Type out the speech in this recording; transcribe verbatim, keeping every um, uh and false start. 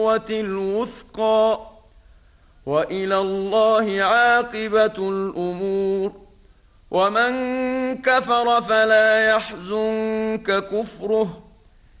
الوثقى وإلى الله عاقبة الأمور. ومن كفر فلا يحزنك كفره